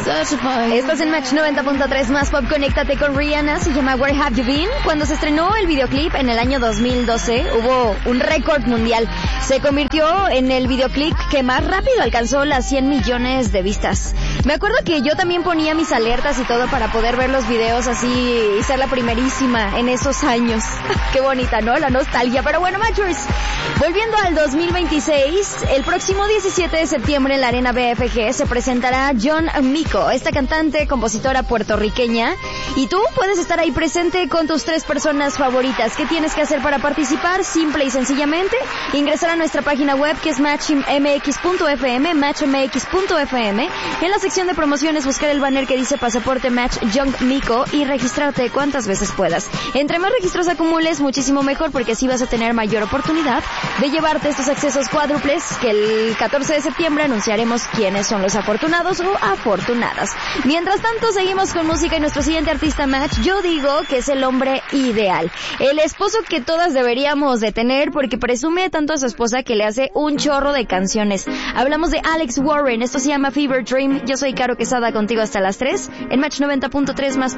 Estás en Match 90.3 más pop. Conéctate con Rihanna, se llama Where Have You Been. Cuando se estrenó el videoclip en el año 2012 hubo un récord mundial. Se convirtió en el videoclip que más rápido alcanzó las 100 millones de vistas. Me acuerdo que yo también ponía mis alertas y todo para poder ver los videos así y ser la primerísima en esos años. Qué bonita, ¿no? La nostalgia. Pero bueno, Matchers, volviendo al 2026, el próximo 17 de septiembre en la Arena BFG se presentará John Mico, esta cantante, compositora puertorriqueña, y tú puedes estar ahí presente con tus 3 personas favoritas. ¿Qué tienes que hacer para participar? Simple y sencillamente, ingresar a nuestra página web que es matchmx.fm, matchmx.fm. En la sección de promociones buscar el banner que dice Pasaporte Match John Mico y registrarte cuantas veces puedas. Entre más registros acumules, muchísimo mejor, porque así vas a tener mayor oportunidad de llevarte estos accesos cuádruples que el 14 de septiembre anunciaremos quiénes son los afortunados o afortunadas. Mientras tanto, seguimos con música y nuestro siguiente artista Match, yo digo que es el hombre ideal. El esposo que todas deberíamos de tener porque presume tanto a su esposa que le hace un chorro de canciones. Hablamos de Alex Warren, esto se llama Fever Dream. Yo soy Caro Quesada, contigo hasta las 3 en Match 90.3 más